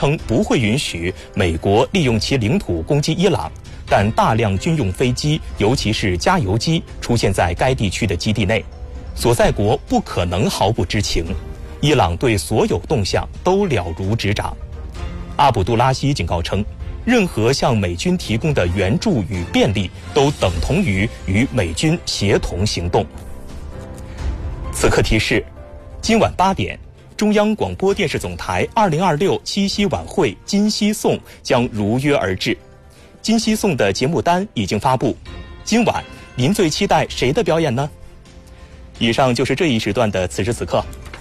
称不会允许美国利用其领土攻击伊朗，但大量军用飞机，尤其是加油机，出现在该地区的基地内，所在国不可能毫不知情。伊朗对所有动向都了如指掌。阿卜杜拉希警告称，任何向美军提供的援助与便利都等同于与美军协同行动。此刻提示：今晚8点，中央广播电视总台2026七夕晚会金夕颂将如约而至。金夕颂的节目单已经发布，今晚您最期待谁的表演呢？以上就是这一时段的此时此刻，